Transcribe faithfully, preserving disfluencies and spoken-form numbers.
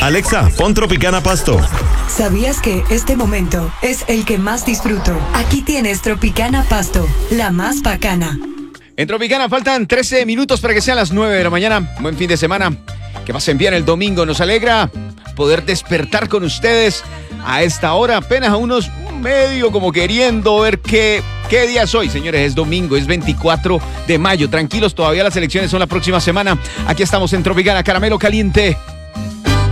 Alexa, pon Tropicana Pasto. ¿Sabías que este momento es el que más disfruto? Aquí tienes Tropicana Pasto, la más bacana. En Tropicana faltan trece minutos para que sean las nueve de la mañana. Buen fin de semana. Que pasen bien el domingo. Nos alegra poder despertar con ustedes a esta hora, apenas a unos medio como queriendo ver qué, qué día es hoy. Señores, es domingo, es veinticuatro de mayo. Tranquilos, todavía las elecciones son la próxima semana. Aquí estamos en Tropicana, Caramelo Caliente.